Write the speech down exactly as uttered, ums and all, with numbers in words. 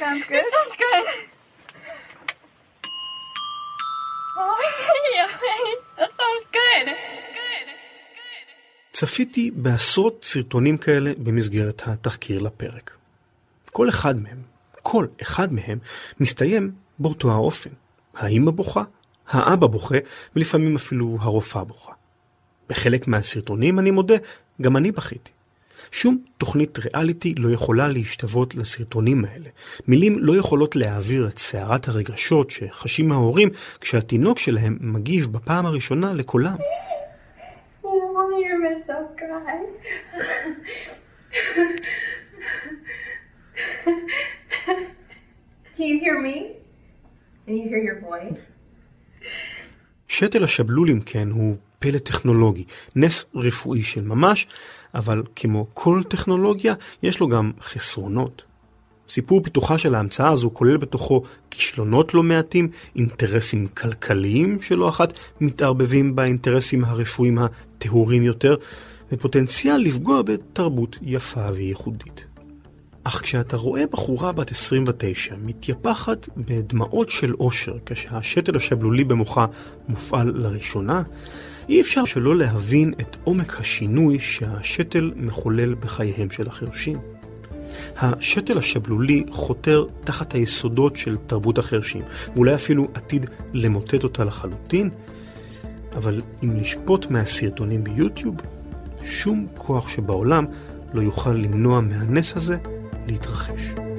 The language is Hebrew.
sounds good. It sounds good. Oh, that sounds good. Good. צפיתי בעשרות סרטונים כאלה במסגרת התחקיר לפרק. כל אחד מהם, כל אחד מהם, מסתיים באותו האופן. האמא בוכה, האבא בוכה, ולפעמים אפילו הרופאה בוכה. בחלק מהסרטונים, אני מודה, גם אני בכיתי. שום תוכנית ריאליטי לא יכולה להשתוות לסרטונים האלה. מילים לא יכולות להעביר את סערת הרגשות שחשים ההורים כשהתינוק שלהם מגיב בפעם הראשונה לקולם. You're meant to cry. Can you hear me? Can you hear your voice? שתל השבלולים, כן, הוא פלא טכנולוגי, נס רפואי של ממש, אבל כמו כל טכנולוגיה, יש לו גם חסרונות. סיפור פיתוחה של ההמצאה הזו כולל בתוכו כישלונות לא מעטים, אינטרסים כלכליים שלא אחת מתערבבים באינטרסים הרפואיים הטהורים יותר, ופוטנציאל לפגוע בתרבות יפה וייחודית. אך כשאתה רואה בחורה בת עשרים ותשע מתייפחת בדמעות של אושר כשהשתל השבלולי במוחה מופעל לראשונה, אי אפשר שלא להבין את עומק השינוי שהשתל מחולל בחייהם של החרשים. השתל השבלולי חותר תחת היסודות של תרבות החרשים, ואולי אפילו עתיד למוטט אותה לחלוטין, אבל אם לשפוט מהסרטונים ביוטיוב, שום כוח שבעולם לא יוכל למנוע מהנס הזה להתרחש.